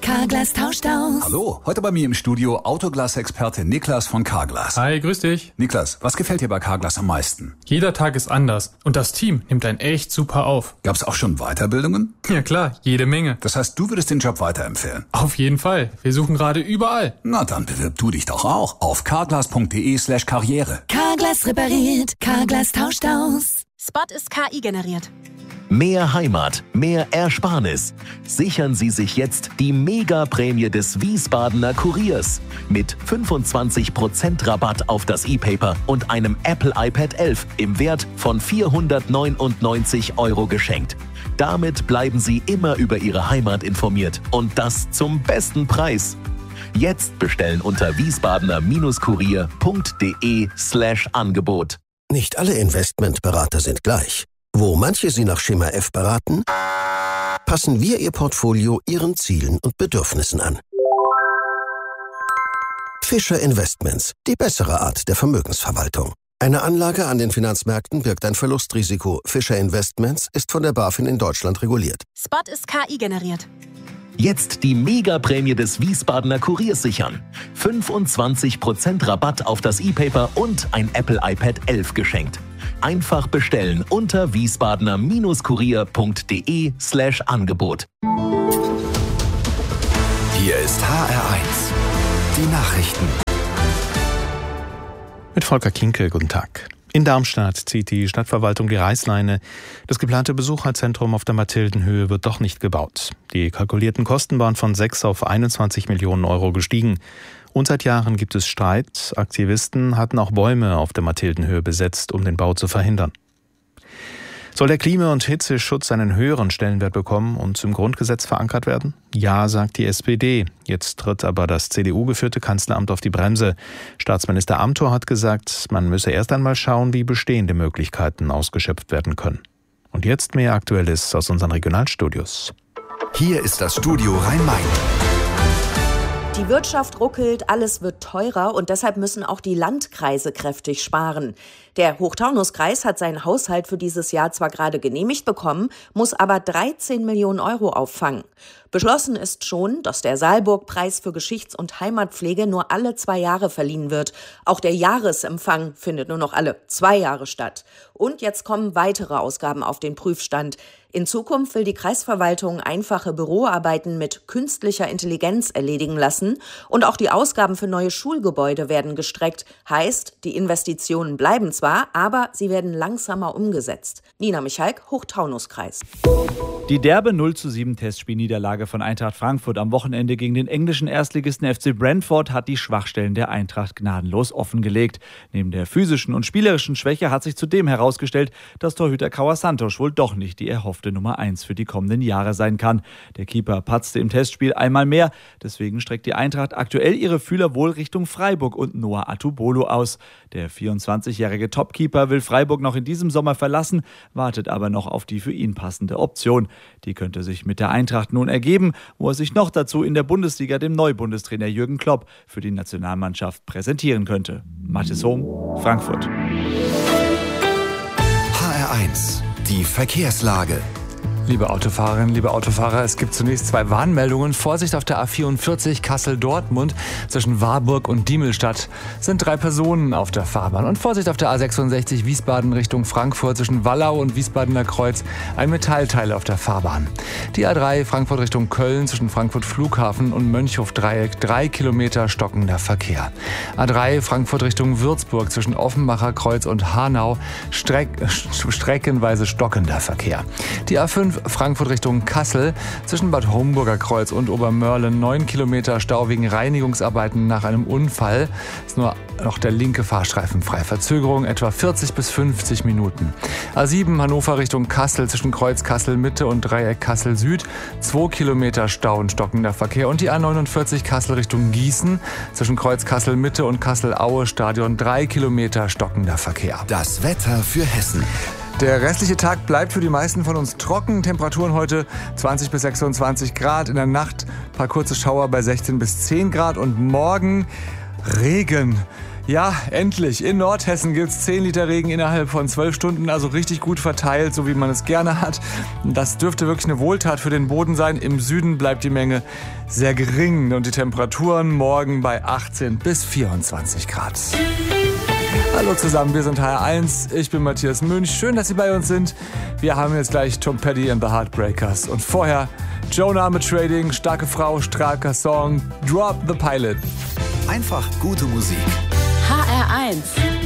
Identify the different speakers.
Speaker 1: Carglass tauscht aus.
Speaker 2: Hallo, heute bei mir im Studio Autoglas-Experte Niklas von Carglass.
Speaker 3: Hi, grüß dich.
Speaker 2: Niklas, was gefällt dir bei Carglass am meisten?
Speaker 3: Jeder Tag ist anders und das Team nimmt einen echt super auf.
Speaker 2: Gab's auch schon Weiterbildungen?
Speaker 3: Ja klar, jede Menge.
Speaker 2: Das heißt, du würdest den Job weiterempfehlen?
Speaker 3: Auf jeden Fall. Wir suchen gerade überall.
Speaker 2: Na, dann bewirb du dich doch auch auf carglass.de/karriere.
Speaker 1: Carglass repariert, Carglass tauscht aus.
Speaker 4: Spot ist KI generiert.
Speaker 5: Mehr Heimat, mehr Ersparnis. Sichern Sie sich jetzt die Mega-Prämie des Wiesbadener Kuriers. Mit 25% Rabatt auf das E-Paper und einem Apple iPad 11 im Wert von 499 € geschenkt. Damit bleiben Sie immer über Ihre Heimat informiert und das zum besten Preis. Jetzt bestellen unter wiesbadener-kurier.de/Angebot.
Speaker 6: Nicht alle Investmentberater sind gleich. Wo manche Sie nach Schema F beraten, passen wir Ihr Portfolio Ihren Zielen und Bedürfnissen an. Fischer Investments, die bessere Art der Vermögensverwaltung. Eine Anlage an den Finanzmärkten birgt ein Verlustrisiko. Fischer Investments ist von der BaFin in Deutschland reguliert.
Speaker 4: Spot ist KI generiert.
Speaker 5: Jetzt die Mega-Prämie des Wiesbadener Kuriers sichern. 25% Rabatt auf das E-Paper und ein Apple iPad 11 geschenkt. Einfach bestellen unter wiesbadener-kurier.de/Angebot.
Speaker 7: Hier ist HR1, die Nachrichten.
Speaker 8: Mit Volker Klinke, guten Tag. In Darmstadt zieht die Stadtverwaltung die Reißleine. Das geplante Besucherzentrum auf der Mathildenhöhe wird doch nicht gebaut. Die kalkulierten Kosten waren von 6 auf 21 Millionen € gestiegen. Und seit Jahren gibt es Streit. Aktivisten hatten auch Bäume auf der Mathildenhöhe besetzt, um den Bau zu verhindern. Soll der Klima- und Hitzeschutz einen höheren Stellenwert bekommen und im Grundgesetz verankert werden? Ja, sagt die SPD. Jetzt tritt aber das CDU-geführte Kanzleramt auf die Bremse. Staatsminister Amthor hat gesagt, man müsse erst einmal schauen, wie bestehende Möglichkeiten ausgeschöpft werden können. Und jetzt mehr Aktuelles aus unseren Regionalstudios.
Speaker 7: Hier ist das Studio Rhein-Main.
Speaker 9: Die Wirtschaft ruckelt, alles wird teurer und deshalb müssen auch die Landkreise kräftig sparen. Der Hochtaunuskreis hat seinen Haushalt für dieses Jahr zwar gerade genehmigt bekommen, muss aber 13 Millionen € auffangen. Beschlossen ist schon, dass der Saalburg-Preis für Geschichts- und Heimatpflege nur alle 2 Jahre verliehen wird. Auch der Jahresempfang findet nur noch alle 2 Jahre statt. Und jetzt kommen weitere Ausgaben auf den Prüfstand. In Zukunft will die Kreisverwaltung einfache Büroarbeiten mit künstlicher Intelligenz erledigen lassen. Und auch die Ausgaben für neue Schulgebäude werden gestreckt. Heißt, die Investitionen bleiben zwar, aber sie werden langsamer umgesetzt. Nina Michalk, Hochtaunuskreis.
Speaker 10: Die derbe 0:7 Testspielniederlage von Eintracht Frankfurt am Wochenende gegen den englischen Erstligisten FC Brentford hat die Schwachstellen der Eintracht gnadenlos offengelegt. Neben der physischen und spielerischen Schwäche hat sich zudem herausgestellt, dass Torhüter Kauer Santos wohl doch nicht die erhoffte Nummer 1 für die kommenden Jahre sein kann. Der Keeper patzte im Testspiel einmal mehr. Deswegen streckt die Eintracht aktuell ihre Fühler wohl Richtung Freiburg und Noah Atubolo aus. Der 24-jährige Topkeeper will Freiburg noch in diesem Sommer verlassen, wartet aber noch auf die für ihn passende Option. Die könnte sich mit der Eintracht nun ergeben, wo er sich noch dazu in der Bundesliga dem Neubundestrainer Jürgen Klopp für die Nationalmannschaft präsentieren könnte. Mathis Hohm, Frankfurt.
Speaker 7: HR1, die Verkehrslage.
Speaker 11: Liebe Autofahrerinnen, liebe Autofahrer, es gibt zunächst 2 Warnmeldungen. Vorsicht auf der A44 Kassel-Dortmund zwischen Warburg und Diemelstadt sind 3 Personen auf der Fahrbahn. Und Vorsicht auf der A66 Wiesbaden Richtung Frankfurt zwischen Wallau und Wiesbadener Kreuz, ein Metallteil auf der Fahrbahn. Die A3 Frankfurt Richtung Köln zwischen Frankfurt Flughafen und Mönchhof-Dreieck 3 Kilometer stockender Verkehr. A3 Frankfurt Richtung Würzburg zwischen Offenbacher Kreuz und Hanau streckenweise stockender Verkehr. Die A5 Frankfurt Richtung Kassel zwischen Bad Homburger Kreuz und Obermörlen 9 Kilometer Stau wegen Reinigungsarbeiten nach einem Unfall. Ist nur noch der linke Fahrstreifen frei. Verzögerung etwa 40 bis 50 Minuten. A7 Hannover Richtung Kassel zwischen Kreuz Kassel Mitte und Dreieck Kassel Süd 2 Kilometer Stau und stockender Verkehr. Und die A49 Kassel Richtung Gießen zwischen Kreuz Kassel Mitte und Kassel Aue Stadion 3 Kilometer stockender Verkehr.
Speaker 7: Das Wetter für Hessen.
Speaker 11: Der restliche Tag bleibt für die meisten von uns trocken. Temperaturen heute 20 bis 26 Grad. In der Nacht ein paar kurze Schauer bei 16 bis 10 Grad. Und morgen Regen. Ja, endlich. In Nordhessen gibt es 10 Liter Regen innerhalb von 12 Stunden, also richtig gut verteilt, so wie man es gerne hat. Das dürfte wirklich eine Wohltat für den Boden sein. Im Süden bleibt die Menge sehr gering und die Temperaturen morgen bei 18 bis 24 Grad. Hallo zusammen, wir sind HR1. Ich bin Matthias Münch. Schön, dass Sie bei uns sind. Wir haben jetzt gleich Tom Petty and the Heartbreakers. Und vorher Jonah mit Trading, starke Frau, starker Song, Drop the Pilot.
Speaker 7: Einfach gute Musik.
Speaker 1: HR1